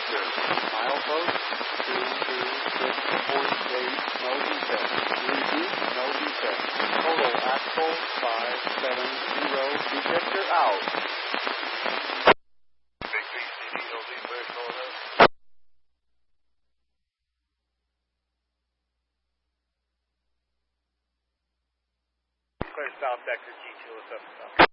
detector. Milepost 226.8, no defect. Repeat, no defect. Total axle 570, detector out. Big BCD, LD, where calling up? Clear South Texas, G2, what's up?